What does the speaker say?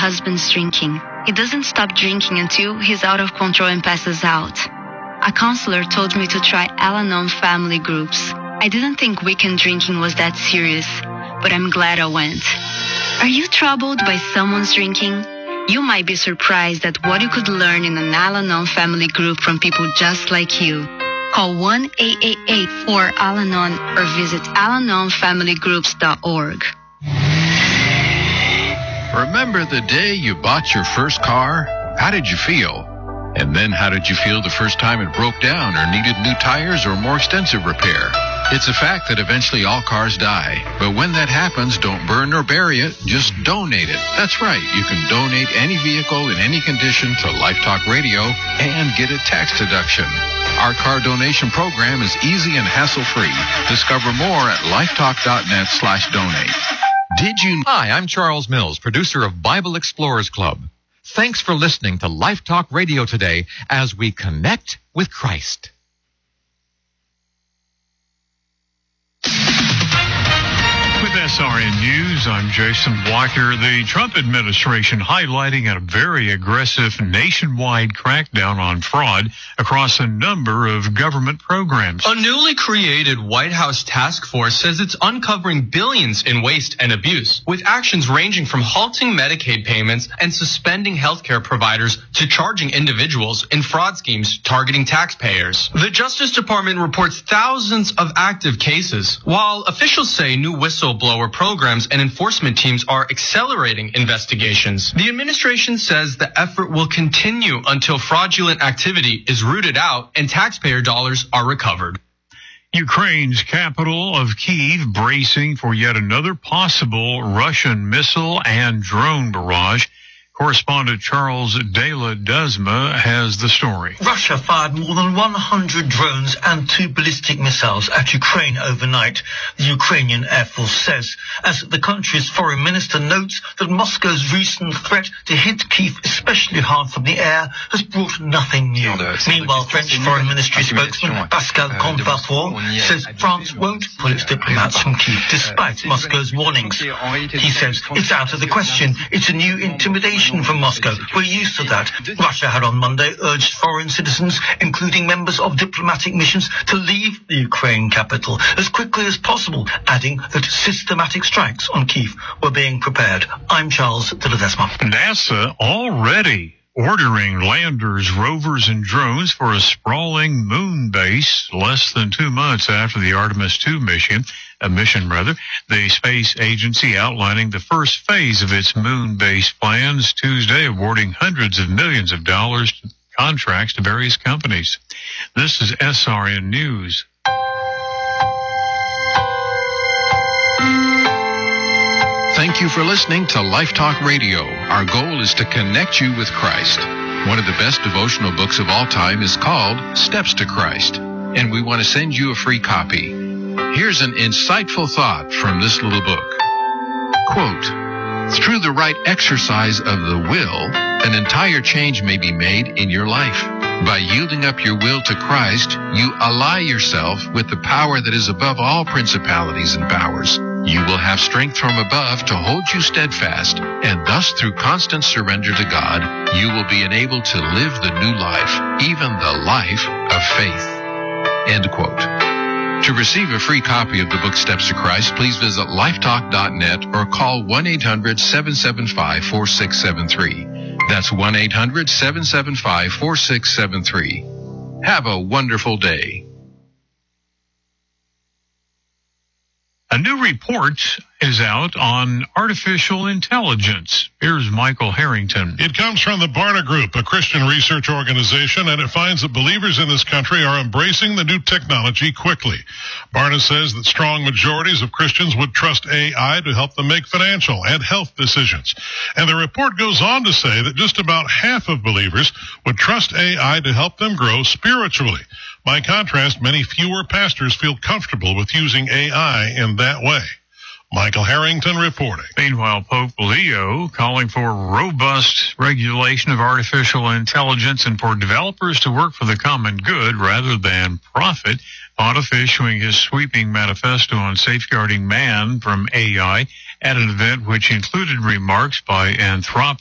husband's drinking. He doesn't stop drinking until he's out of control and passes out. A counselor told me to try Al-Anon family groups. I didn't think weekend drinking was that serious, but I'm glad I went. Are you troubled by someone's drinking? You might be surprised at what you could learn in an Al-Anon family group from people just like you. Call 1-888-4-AL-ANON or visit alanonfamilygroups.org. Remember the day you bought your first car? How did you feel? And then how did you feel the first time it broke down or needed new tires or more extensive repair? It's a fact that eventually all cars die. But when that happens, don't burn or bury it. Just donate it. That's right. You can donate any vehicle in any condition to Life Talk Radio and get a tax deduction. Our car donation program is easy and hassle-free. Discover more at lifetalk.net/donate. Did you? Hi, I'm Charles Mills, producer of Bible Explorers Club. Thanks for listening to Life Talk Radio today as we connect with Christ. With SRN News, I'm Jason Walker. The Trump administration highlighting a very aggressive nationwide crackdown on fraud across a number of government programs. A newly created White House task force says it's uncovering billions in waste and abuse, with actions ranging from halting Medicaid payments and suspending healthcare providers to charging individuals in fraud schemes targeting taxpayers. The Justice Department reports thousands of active cases, while officials say new whistleblower programs and enforcement teams are accelerating investigations. The administration says the effort will continue until fraudulent activity is rooted out and taxpayer dollars are recovered. Ukraine's capital of Kyiv bracing for yet another possible Russian missile and drone barrage. Correspondent Charles De La Dezma has the story. Russia fired more than 100 drones and 2 ballistic missiles at Ukraine overnight, the Ukrainian Air Force says, as the country's foreign minister notes that Moscow's recent threat to hit Kyiv especially hard from the air has brought nothing new. Meanwhile, French Foreign Ministry spokesman Pascal Combeferre says France won't pull its diplomats from Kyiv despite Moscow's warnings. He says it's out of the question. It's a new intimidation from Moscow. We're used to that. Russia had on Monday urged foreign citizens, including members of diplomatic missions, to leave the Ukraine capital as quickly as possible, adding that systematic strikes on Kyiv were being prepared. I'm Charles De La Dezma. NASA already ordering landers, rovers, and drones for a sprawling moon base less than 2 months after the Artemis II mission. The space agency outlining the first phase of its moon base plans Tuesday, awarding hundreds of millions of dollars contracts to various companies. This is SRN News. Thank you for listening to Life Talk Radio. Our goal is to connect you with Christ. One of the best devotional books of all time is called Steps to Christ, and we want to send you a free copy. Here's an insightful thought from this little book. Quote, through the right exercise of the will, an entire change may be made in your life. By yielding up your will to Christ, you ally yourself with the power that is above all principalities and powers. You will have strength from above to hold you steadfast, and thus through constant surrender to God, you will be enabled to live the new life, even the life of faith. End quote. To receive a free copy of the book Steps to Christ, please visit lifetalk.net or call 1-800-775-4673. That's 1-800-775-4673. Have a wonderful day. A new report is out on artificial intelligence. Here's Michael Harrington. It comes from the Barna Group, a Christian research organization, and it finds that believers in this country are embracing the new technology quickly. Barna says that strong majorities of Christians would trust AI to help them make financial and health decisions. And the report goes on to say that just about half of believers would trust AI to help them grow spiritually. By contrast, many fewer pastors feel comfortable with using AI in that way. Michael Harrington reporting. Meanwhile, Pope Leo calling for robust regulation of artificial intelligence and for developers to work for the common good rather than profit. Pontiff issuing his sweeping manifesto on safeguarding man from AI at an event which included remarks by Anthropic